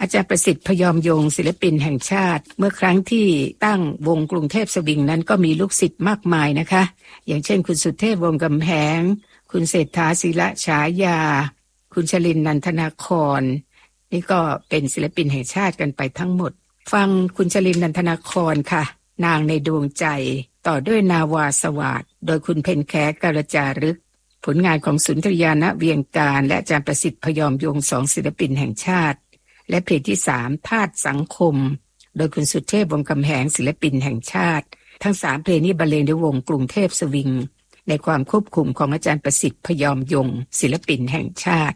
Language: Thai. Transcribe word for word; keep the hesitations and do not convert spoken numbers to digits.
อาจารย์ประสิทธิ์พยอมยงค์ศิลปินแห่งชาติเมื่อครั้งที่ตั้งวงกรุงเทพสวิงนั้นก็มีลูกศิษย์มากมายนะคะอย่างเช่นคุณสุเทพวงศ์กำแหงคุณเศรษฐาศิระฉายาคุณชลินนันทนาครนี่ก็เป็นศิลปินแห่งชาติกันไปทั้งหมดฟังคุณชลินนันทนาครค่ะนางในดวงใจต่อด้วยนาวาสวัสดิ์โดยคุณเพ็ญแขกาลจารึกผลงานของสุนทรยาณเวียงการและอาจารย์ประสิทธิ์พยอมยงค์สองศิลปินแห่งชาติและเพลงที่สามธาตุสังคมโดยคุณสุเทพวงศ์กำแหงศิลปินแห่งชาติทั้งสามเพลงนี้บรรเลงโดยวงกรุงเทพสวิงในความควบคุมของอาจารย์ประสิทธิ์พยอมยงค์ศิลปินแห่งชาติ